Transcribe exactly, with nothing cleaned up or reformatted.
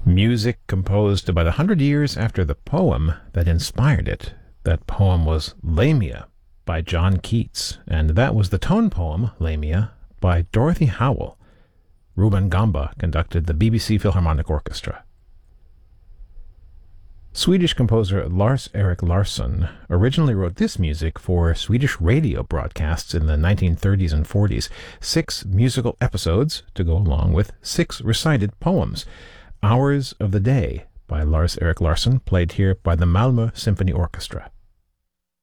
Music composed about a hundred years after the poem that inspired it. That poem was Lamia by John Keats, and that was the tone poem Lamia by Dorothy Howell. Ruben Gamba conducted the B B C Philharmonic Orchestra. Swedish composer Lars-Erik Larsson originally wrote this music for Swedish radio broadcasts in the nineteen thirties and forties, six musical episodes to go along with six recited poems. Hours of the Day by Lars-Erik Larsson, played here by the Malmö Symphony Orchestra.